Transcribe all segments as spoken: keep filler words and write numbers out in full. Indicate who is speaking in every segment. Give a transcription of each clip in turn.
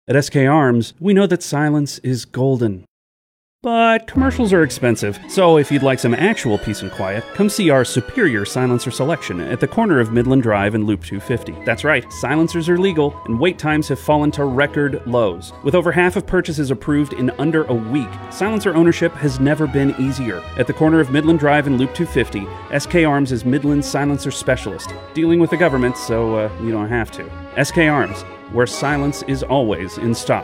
Speaker 1: At S K Arms, we know that silence is golden. But commercials are expensive, so if you'd like some actual peace and quiet, come see our superior silencer selection at the corner of Midland Drive and Loop two fifty. That's right, silencers are legal, and wait times have fallen to record lows. With over half of purchases approved in under a week, silencer ownership has never been easier. At the corner of Midland Drive and Loop two fifty, S K Arms is Midland's silencer specialist, dealing with the government so uh, you don't have to. S K Arms, where silence is always in stock.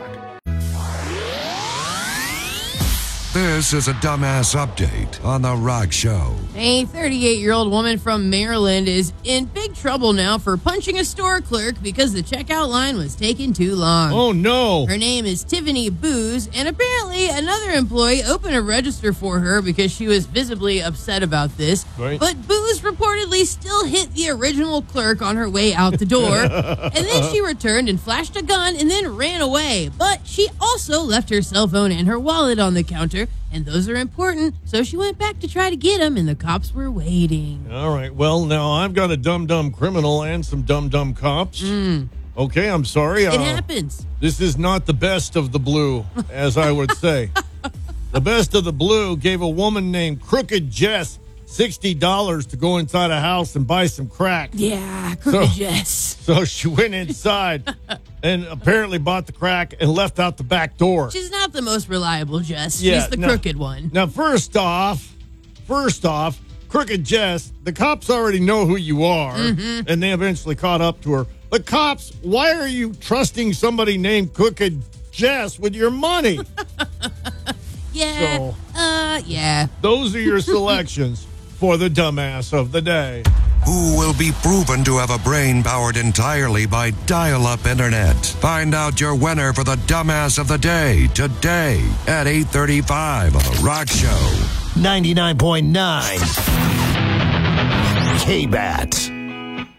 Speaker 2: This is a dumbass update on The Rock Show.
Speaker 3: A thirty-eight-year-old woman from Maryland is in big trouble now for punching a store clerk because the checkout line was taking too long.
Speaker 4: Oh, no.
Speaker 3: Her name is Tiffany Booz, and apparently another employee opened a register for her because she was visibly upset about this.
Speaker 4: Right.
Speaker 3: But Booz reportedly still hit the original clerk on her way out the door, and then she returned and flashed a gun and then ran away. But she also left her cell phone and her wallet on the counter, and those are important, so she went back to try to get them, and the cops were waiting.
Speaker 4: All right. Well, now I've got a dumb-dumb criminal and some dumb-dumb cops.
Speaker 3: Mm.
Speaker 4: Okay, I'm sorry.
Speaker 3: It
Speaker 4: uh,
Speaker 3: happens.
Speaker 4: This is not the best of the blue, as I would say. The best of the blue gave a woman named Crooked Jess sixty dollars to go inside a house and buy some crack.
Speaker 3: Yeah, Crooked
Speaker 4: So-
Speaker 3: Jess.
Speaker 4: So she went inside and apparently bought the crack and left out the back door.
Speaker 3: She's not the most reliable, Jess.
Speaker 4: Yeah,
Speaker 3: She's the
Speaker 4: no.
Speaker 3: crooked one.
Speaker 4: Now, first off, first off, Crooked Jess, the cops already know who you are,
Speaker 3: Mm-hmm.
Speaker 4: and they eventually caught up to her. But cops, why are you trusting somebody named Crooked Jess with your money?
Speaker 3: Yeah,
Speaker 4: So-
Speaker 3: uh, yeah.
Speaker 4: Those are your selections for the dumbass of the day.
Speaker 2: Who will be proven to have a brain powered entirely by dial-up internet? Find out your winner for the dumbass of the day today at eight thirty-five on The Rock Show.
Speaker 5: ninety-nine point nine K-B A T.